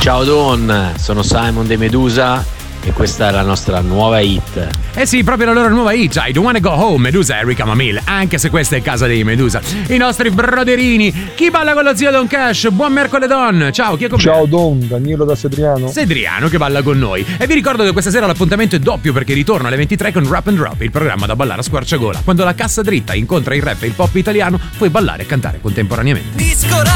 Ciao Don, sono Simon De Medusa e questa è la nostra nuova hit. Eh sì, proprio la loro nuova hit, I Don't Wanna Go Home, Medusa e Erika Mamil, anche se questa è casa dei Medusa. I nostri broderini, chi balla con lo zio Don Cash? Buon mercoledì, ciao, chi è con me? Ciao Don, Danilo da Sedriano. Sedriano che balla con noi. E vi ricordo che questa sera l'appuntamento è doppio perché ritorno alle 23 con Rap and Drop, il programma da ballare a squarciagola. Quando la cassa dritta incontra il rap e il pop italiano, puoi ballare e cantare contemporaneamente.